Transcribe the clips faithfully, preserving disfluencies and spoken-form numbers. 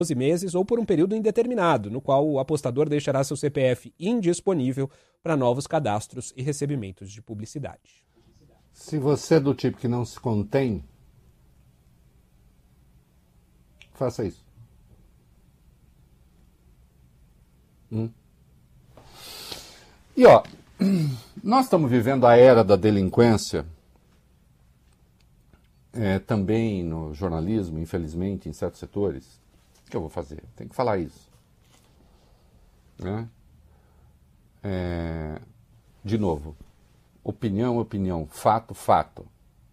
doze meses ou por um período indeterminado, no qual o apostador deixará seu C P F indisponível para novos cadastros e recebimentos de publicidade. Se você é do tipo que não se contém, faça isso. Hum. E ó, nós estamos vivendo a era da delinquência, é, também no jornalismo, infelizmente, em certos setores. O que eu vou fazer? Tem que falar isso. Né? É, de novo, opinião, opinião, fato, fato.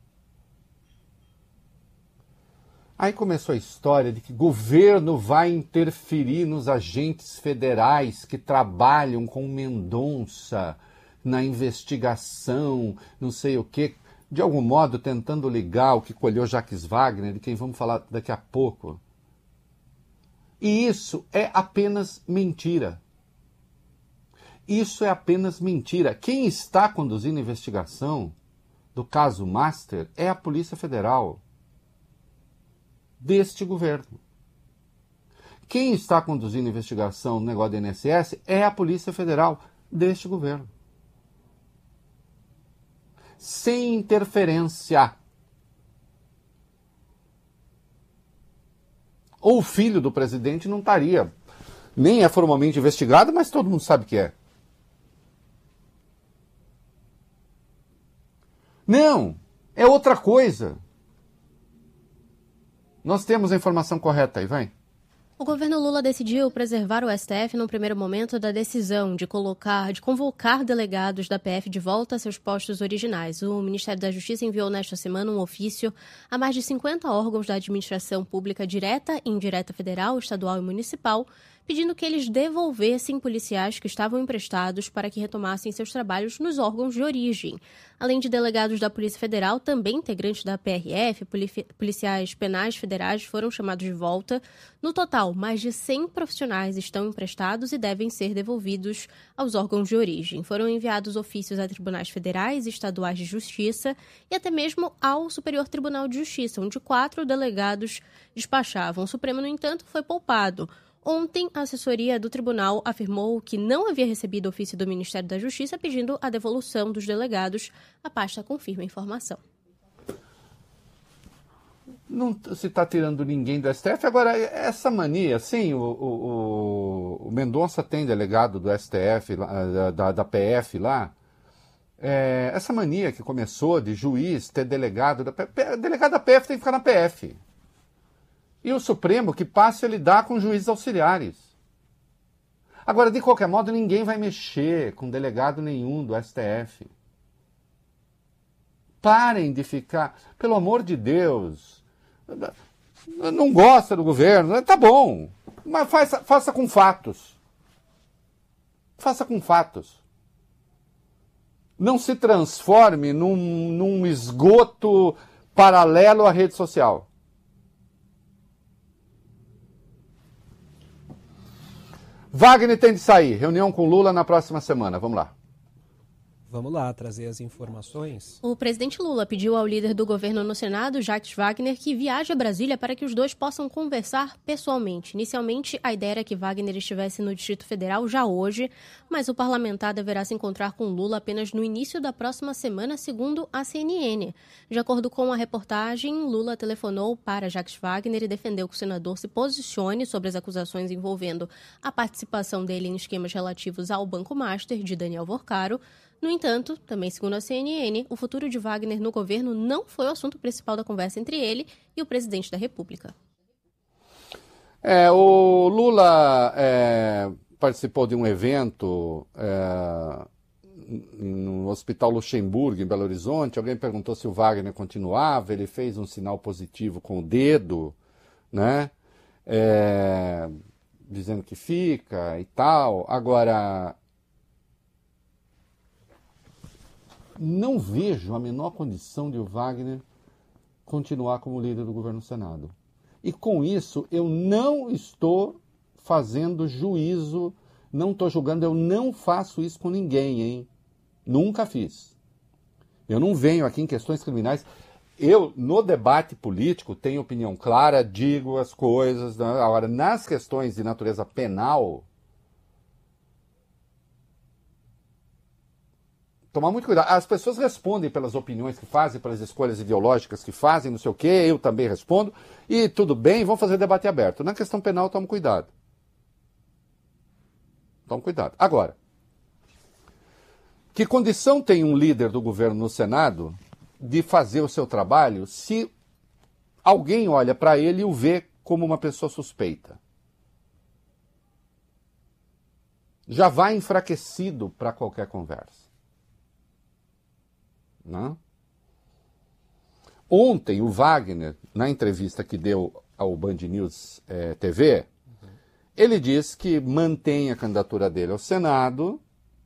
Aí começou a história de que o governo vai interferir nos agentes federais que trabalham com Mendonça na investigação, não sei o quê, de algum modo tentando ligar o que colheu Jacques Wagner, de quem vamos falar daqui a pouco. E isso é apenas mentira. Isso é apenas mentira. Quem está conduzindo a investigação do caso Master é a Polícia Federal deste governo. Quem está conduzindo a investigação no negócio do I N S S é a Polícia Federal deste governo. Sem interferência. Ou o filho do presidente não estaria. Nem é formalmente investigado, mas todo mundo sabe que é. Não, é outra coisa. Nós temos a informação correta aí, vai. O governo Lula decidiu preservar o S T F no primeiro momento da decisão de colocar, de convocar delegados da P F de volta a seus postos originais. O Ministério da Justiça enviou nesta semana um ofício a mais de cinquenta órgãos da administração pública direta e indireta federal, estadual e municipal, pedindo que eles devolvessem policiais que estavam emprestados para que retomassem seus trabalhos nos órgãos de origem. Além de delegados da Polícia Federal, também integrantes da P R F, policiais penais federais foram chamados de volta. No total, mais de cem profissionais estão emprestados e devem ser devolvidos aos órgãos de origem. Foram enviados ofícios a tribunais federais e estaduais de justiça e até mesmo ao Superior Tribunal de Justiça, onde quatro delegados despachavam. O Supremo, no entanto, foi poupado. Ontem, a assessoria do tribunal afirmou que não havia recebido ofício do Ministério da Justiça pedindo a devolução dos delegados. A pasta confirma a informação. Não se está tirando ninguém do S T F. Agora, essa mania, sim, o, o, o Mendonça tem delegado do S T F, da, da, da P F lá. É, essa mania que começou de juiz ter delegado, da P F, delegado da P F tem que ficar na P F. E o Supremo que passe a lidar com juízes auxiliares. Agora, de qualquer modo, ninguém vai mexer com delegado nenhum do S T F. Parem de ficar, pelo amor de Deus, não gosta do governo, tá bom, mas faça, faça com fatos. Faça com fatos. Não se transforme num, num esgoto paralelo à rede social. Wagner tem de sair. Reunião com Lula na próxima semana. Vamos lá. Vamos lá, trazer as informações. O presidente Lula pediu ao líder do governo no Senado, Jacques Wagner, que viaje a Brasília para que os dois possam conversar pessoalmente. Inicialmente, a ideia era que Wagner estivesse no Distrito Federal já hoje, mas o parlamentar deverá se encontrar com Lula apenas no início da próxima semana, segundo a C N N. De acordo com a reportagem, Lula telefonou para Jacques Wagner e defendeu que o senador se posicione sobre as acusações envolvendo a participação dele em esquemas relativos ao Banco Master, de Daniel Vorcaro. No entanto, também segundo a C N N, o futuro de Wagner no governo não foi o assunto principal da conversa entre ele e o presidente da República. É, o Lula é, participou de um evento é, no Hospital Luxemburgo, em Belo Horizonte. Alguém perguntou se o Wagner continuava, ele fez um sinal positivo com o dedo, né? É, dizendo que fica e tal. Agora, não vejo a menor condição de o Wagner continuar como líder do governo do Senado. E com isso, eu não estou fazendo juízo, não estou julgando, eu não faço isso com ninguém, hein? Nunca fiz. Eu não venho aqui em questões criminais. eu, no debate político, tenho opinião clara, digo as coisas. Né? Agora, nas questões de natureza penal, tomar muito cuidado. As pessoas respondem pelas opiniões que fazem, pelas escolhas ideológicas que fazem, não sei o quê, eu também respondo, e tudo bem, vamos fazer debate aberto. Na questão penal, tome cuidado. Tome cuidado. Agora, que condição tem um líder do governo no Senado de fazer o seu trabalho se alguém olha para ele e o vê como uma pessoa suspeita? Já vai enfraquecido para qualquer conversa. Não? Ontem, o Wagner, na entrevista que deu ao Band News eh, T V, uhum. ele diz que mantém a candidatura dele ao Senado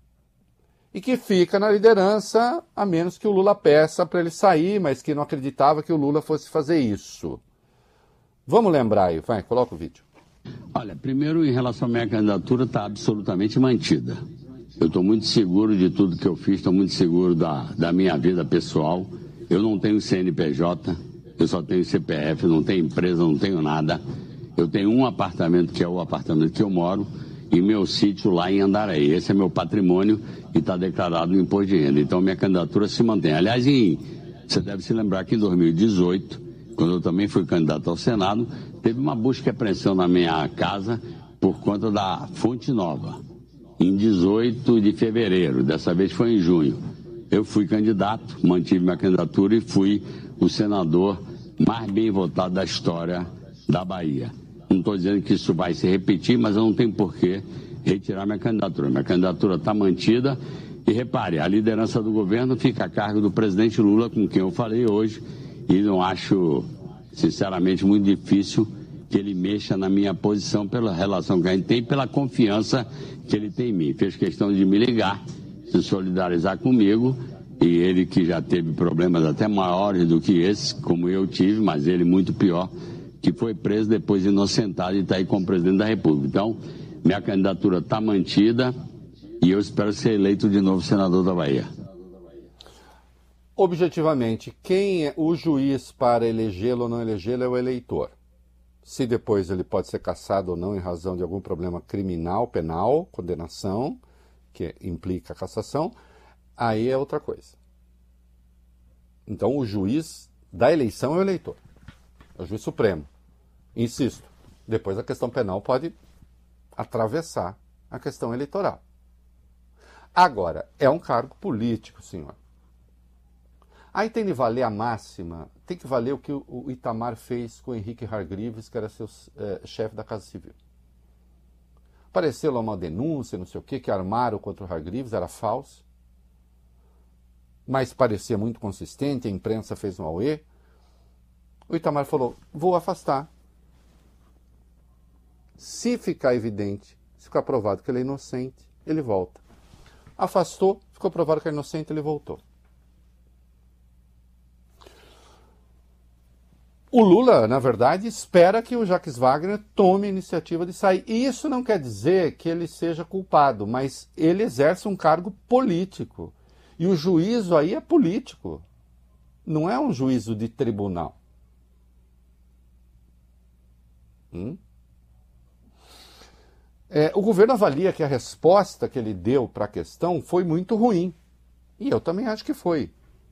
e que fica na liderança, a menos que o Lula peça para ele sair, mas que não acreditava que o Lula fosse fazer isso. Vamos lembrar aí, vai, coloca o vídeo. Olha, primeiro, em relação à minha candidatura, está absolutamente mantida. Eu estou muito seguro de tudo que eu fiz, estou muito seguro da, da minha vida pessoal. Eu não tenho C N P J, eu só tenho C P F, não tenho empresa, não tenho nada. Eu tenho um apartamento, que é o apartamento que eu moro, e meu sítio lá em Andaraí. Esse é meu patrimônio e está declarado no imposto de renda. Então, minha candidatura se mantém. Aliás, em, você deve se lembrar que em dois mil e dezoito, quando eu também fui candidato ao Senado, teve uma busca e apreensão na minha casa por conta da Fonte Nova. Em dezoito de fevereiro, dessa vez foi em junho. Eu fui candidato, mantive minha candidatura e fui o senador mais bem votado da história da Bahia. Não estou dizendo que isso vai se repetir, mas eu não tenho por que retirar minha candidatura. Minha candidatura está mantida e, repare, a liderança do governo fica a cargo do presidente Lula, com quem eu falei hoje, e não acho, sinceramente, muito difícil que ele mexa na minha posição pela relação que a gente tem e pela confiança que ele tem em mim. Fez questão de me ligar, se solidarizar comigo, e ele que já teve problemas até maiores do que esse, como eu tive, mas ele muito pior, que foi preso, depois inocentado e está aí como presidente da República. Então, minha candidatura está mantida e eu espero ser eleito de novo senador da Bahia. Objetivamente, quem é o juiz para elegê-lo ou não elegê-lo é o eleitor. Se depois ele pode ser cassado ou não em razão de algum problema criminal, penal, condenação, que implica a cassação, aí é outra coisa. Então, o juiz da eleição é o eleitor. É o juiz supremo. Insisto, depois a questão penal pode atravessar a questão eleitoral. Agora, é um cargo político, senhor. Aí tem de valer a máxima, tem que valer o que o Itamar fez com o Henrique Hargreaves, que era seu é, chefe da Casa Civil. Apareceu lá uma denúncia, não sei o quê, que armaram contra o Hargreaves, era falso. Mas parecia muito consistente, a imprensa fez um auê. O Itamar falou, vou afastar. Se ficar evidente, se ficar provado que ele é inocente, ele volta. Afastou, ficou provado que é inocente, ele voltou. O Lula, na verdade, espera que o Jacques Wagner tome a iniciativa de sair. E isso não quer dizer que ele seja culpado, mas ele exerce um cargo político. E o juízo aí é político. Não é um juízo de tribunal. Hum? É, o governo avalia que a resposta que ele deu para a questão foi muito ruim. E eu também acho que foi.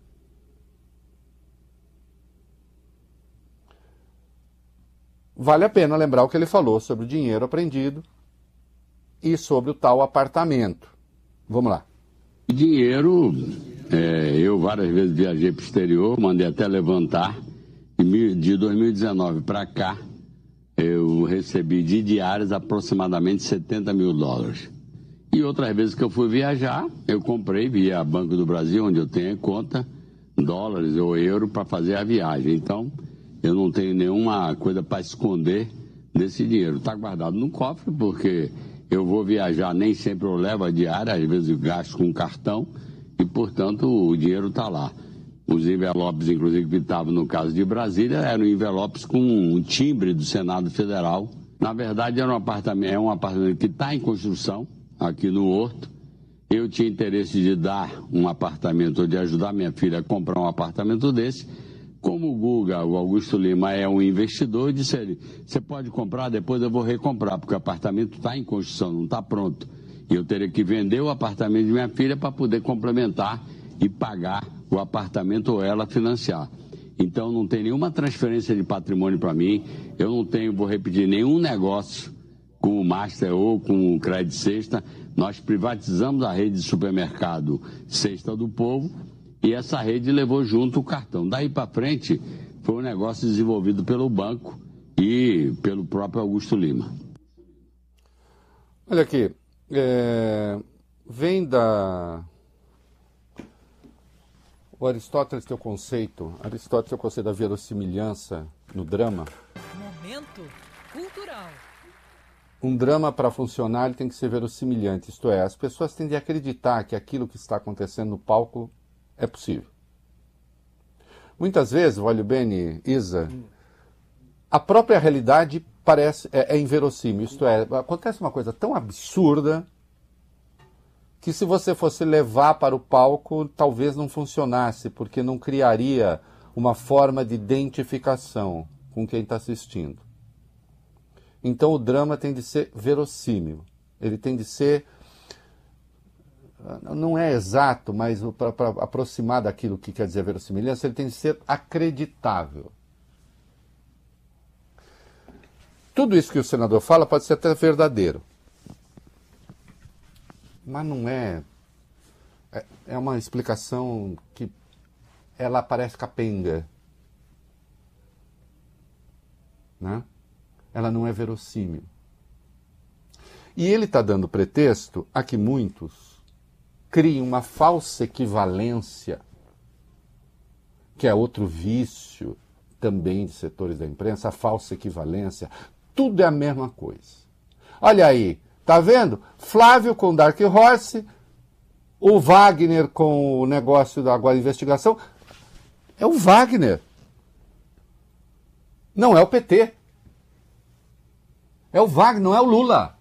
Vale a pena lembrar o que ele falou sobre o dinheiro apreendido e sobre o tal apartamento. Vamos lá. Dinheiro, é, eu várias vezes viajei para o exterior, mandei até levantar. De dois mil e dezenove para cá, eu recebi de diárias aproximadamente setenta mil dólares. E outras vezes que eu fui viajar, eu comprei via Banco do Brasil, onde eu tenho conta, dólares ou euro para fazer a viagem. Então, eu não tenho nenhuma coisa para esconder desse dinheiro. Está guardado no cofre, porque eu vou viajar, nem sempre eu levo a diária, às vezes eu gasto com cartão, e, portanto, o dinheiro está lá. Os envelopes, inclusive, que estavam no caso de Brasília, eram envelopes com um timbre do Senado Federal. Na verdade, era um apartamento, é um apartamento que está em construção, aqui no Horto. Eu tinha interesse de dar um apartamento, ou de ajudar minha filha a comprar um apartamento desse, Como o Guga, o Augusto Lima, é um investidor, disse ele, você pode comprar, depois eu vou recomprar, porque o apartamento está em construção, não está pronto. E eu teria que vender o apartamento de minha filha para poder complementar e pagar o apartamento ou ela financiar. Então não tem nenhuma transferência de patrimônio para mim, eu não tenho, vou repetir, nenhum negócio com o Master ou com o Crédito Sexta. Nós privatizamos a rede de supermercado Sexta do Povo e essa rede levou junto o cartão. Daí para frente foi um negócio desenvolvido pelo banco e pelo próprio Augusto Lima. Olha aqui, é, vem da... O Aristóteles tem o conceito, Aristóteles tem o conceito da verossimilhança no drama. Momento cultural. Um drama, para funcionar, ele tem que ser verossimilhante, isto é, as pessoas tendem a acreditar que aquilo que está acontecendo no palco é possível. Muitas vezes, olha bem, Isa, a própria realidade parece, é, é inverossímil, isto é, acontece uma coisa tão absurda que se você fosse levar para o palco, talvez não funcionasse, porque não criaria uma forma de identificação com quem está assistindo. Então o drama tem de ser verossímil, ele tem de ser, não é exato, mas para aproximar daquilo que quer dizer verossimilhança, ele tem de ser acreditável. Tudo isso que o senador fala pode ser até verdadeiro. Mas não é, é. É uma explicação que ela parece capenga. Né? Ela não é verossímil. E ele está dando pretexto a que muitos criem uma falsa equivalência, que é outro vício também de setores da imprensa, a falsa equivalência. Tudo é a mesma coisa. Olha aí. Tá vendo? Flávio com Dark Horse, o Wagner com o negócio da agora investigação. É o Wagner. Não é o P T. É o Wagner, não é o Lula.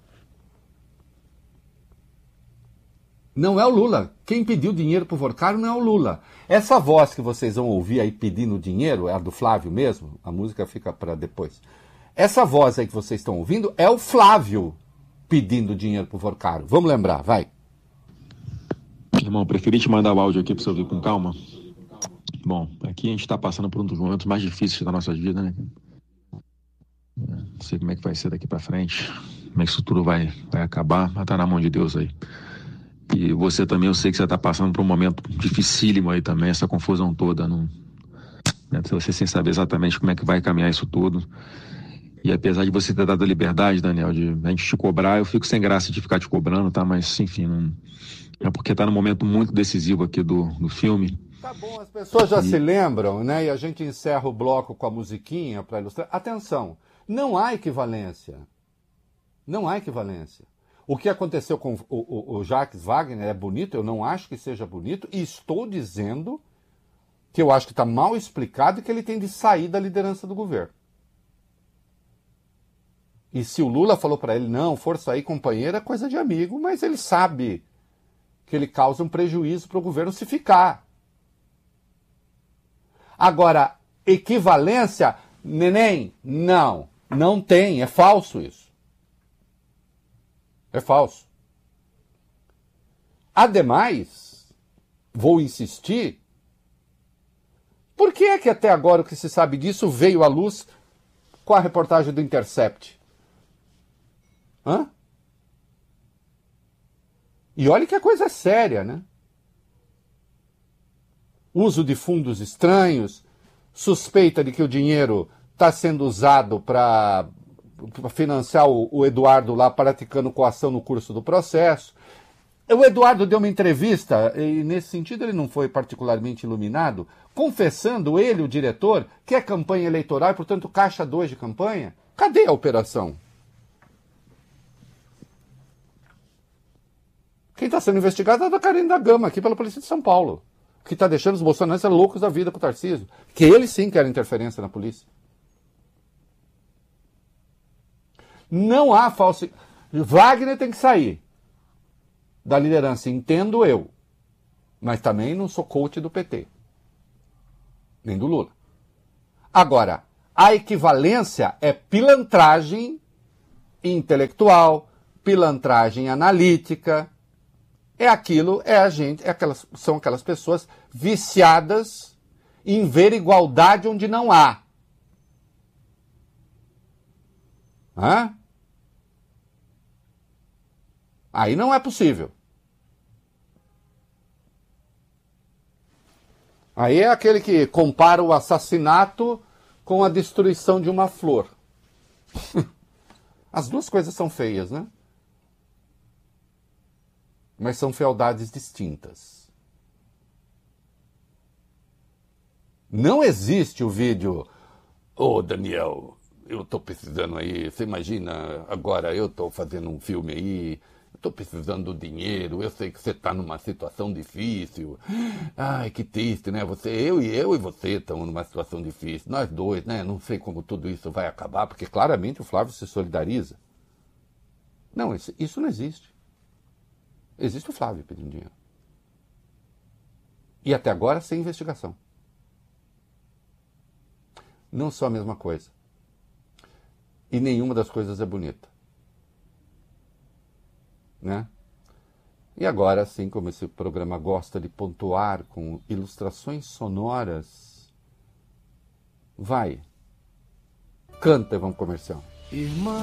Não é o Lula. Quem pediu dinheiro pro Vorcaro não é o Lula. Essa voz que vocês vão ouvir aí pedindo dinheiro, é a do Flávio mesmo, a música fica para depois. Essa voz aí que vocês estão ouvindo é o Flávio pedindo dinheiro pro Vorcaro. Vamos lembrar, vai. Irmão, preferi te mandar o áudio aqui para você ouvir com calma. Bom, aqui a gente está passando por um dos momentos mais difíceis da nossa vida, né? Não sei como é que vai ser daqui para frente, como é que isso tudo vai, vai acabar, mas tá na mão de Deus aí. E você também, eu sei que você está passando por um momento dificílimo aí também, essa confusão toda. Não, né? Você sem saber exatamente como é que vai caminhar isso tudo. E apesar de você ter dado a liberdade, Daniel, de a gente te cobrar, eu fico sem graça de ficar te cobrando, tá? Mas, enfim, não... é porque tá num momento muito decisivo aqui do, do filme. Tá bom, as pessoas já e... se lembram, né? E a gente encerra o bloco com a musiquinha para ilustrar. Atenção, não há equivalência. Não há equivalência. O que aconteceu com o, o, o Jacques Wagner é bonito, eu não acho que seja bonito, e estou dizendo que eu acho que está mal explicado e que ele tem de sair da liderança do governo. E se o Lula falou para ele, não, força aí, companheiro, é coisa de amigo, mas ele sabe que ele causa um prejuízo para o governo se ficar. Agora, equivalência, neném, não, não tem, é falso isso. É falso. Ademais, vou insistir, por que é que até agora o que se sabe disso veio à luz com a reportagem do Intercept? Hã? E olha que a coisa é séria, né? Uso de fundos estranhos, suspeita de que o dinheiro está sendo usado para financiar o, o Eduardo lá praticando coação no curso do processo. O Eduardo deu uma entrevista, e nesse sentido ele não foi particularmente iluminado, confessando, ele, o diretor, que é campanha eleitoral e, portanto, caixa dois de campanha. Cadê a operação? Quem está sendo investigado é a Karine da Gama, aqui pela Polícia de São Paulo, que está deixando os bolsonaristas loucos da vida com o Tarcísio, que eles sim querem interferência na polícia. Não há falso... Wagner tem que sair da liderança, entendo eu, mas também não sou coach do P T, nem do Lula. Agora, a equivalência é pilantragem intelectual, pilantragem analítica. É aquilo, é a gente, é aquelas, são aquelas pessoas viciadas em ver igualdade onde não há. Hã? Aí não é possível. Aí é aquele que compara o assassinato com a destruição de uma flor. As duas coisas são feias, né? Mas são fealdades distintas. Não existe o vídeo, ô oh, Daniel, eu tô precisando aí, você imagina, agora eu tô fazendo um filme aí, estou precisando do dinheiro, eu sei que você está numa situação difícil. Ai, que triste, né? Você, eu e eu e você estamos numa situação difícil. Nós dois, né? Não sei como tudo isso vai acabar, porque claramente o Flávio se solidariza. Não, isso, isso não existe. Existe o Flávio pedindo dinheiro. E até agora sem investigação. Não são a mesma coisa. E nenhuma das coisas é bonita. Né? E agora, assim como esse programa gosta de pontuar com ilustrações sonoras, vai, canta e vamos comercial. Irmã.